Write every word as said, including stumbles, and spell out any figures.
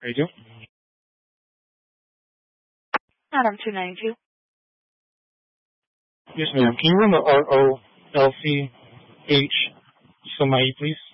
Radio? Adam two ninety-two. Yes, ma'am. Can you run the R O L C H Somai, please?